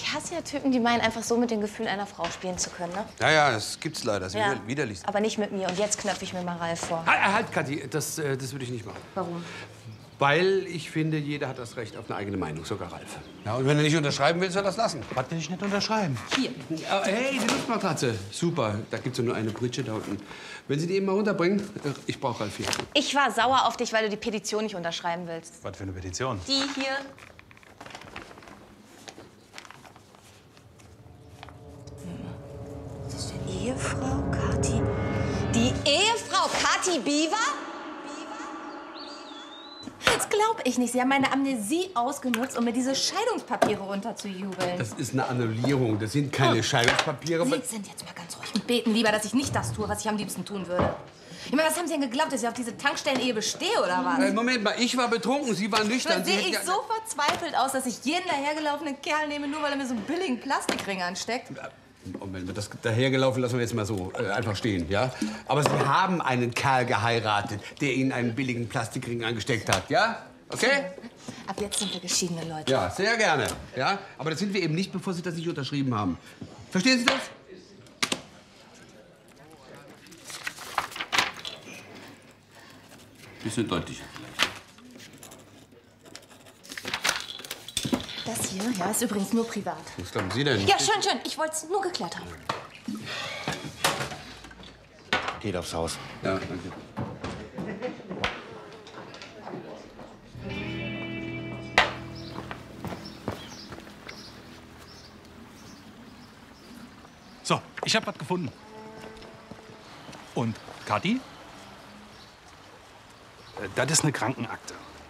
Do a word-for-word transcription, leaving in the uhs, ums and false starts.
Ich hasse ja Typen, die meinen, einfach so mit den Gefühlen einer Frau spielen zu können, ne? Ja, ja, das gibt's leider. Das ist Ja. wieder- widerlich. Aber nicht mit mir. Und jetzt knöpfe ich mir mal Ralf vor. Halt, halt Kathi, das, äh, das würde ich nicht machen. Warum? Weil ich finde, jeder hat das Recht auf eine eigene Meinung, sogar Ralf. Ja, und wenn er nicht unterschreiben will, soll er das lassen. Was will ich nicht unterschreiben? Hier. Ah, hey, die Luftmatratze. Super, da gibt's ja nur eine Britsche da unten. Wenn Sie die eben mal runterbringen, äh, ich brauche Ralf hier. Ich war sauer auf dich, weil du die Petition nicht unterschreiben willst. Was für eine Petition? Die hier. Das ist die Ehefrau Kathi. Die Ehefrau Kathi Biewer? Das glaube ich nicht. Sie haben meine Amnesie ausgenutzt, um mir diese Scheidungspapiere runterzujubeln. Das ist eine Annullierung, das sind keine Scheidungspapiere. Sie sind jetzt mal ganz ruhig und beten lieber, dass ich nicht das tue, was ich am liebsten tun würde. Ich meine, was haben Sie denn geglaubt, dass ich auf diese Tankstellen-Ehe bestehe, oder was? Äh, Moment mal, ich war betrunken, Sie waren nüchtern. Dann Sie sehe hätten ich ja- so verzweifelt aus, dass ich jeden dahergelaufenen Kerl nehme, nur weil er mir so einen billigen Plastikring ansteckt. Moment, das dahergelaufen lassen wir jetzt mal so äh, einfach stehen, ja? Aber Sie haben einen Kerl geheiratet, der Ihnen einen billigen Plastikring angesteckt hat, ja? Okay? Ab jetzt sind wir geschiedene Leute. Ja, sehr gerne, ja? Aber das sind wir eben nicht, bevor Sie das nicht unterschrieben haben. Verstehen Sie das? Bisschen deutlicher. Das hier, ja, ist übrigens nur privat. Was glauben Sie denn? Ja, schön, schön. Ich wollte es nur geklärt haben. Geht aufs Haus. Ja, danke. So, ich habe was gefunden. Und Kathi? Äh, Das ist eine Krankenakte.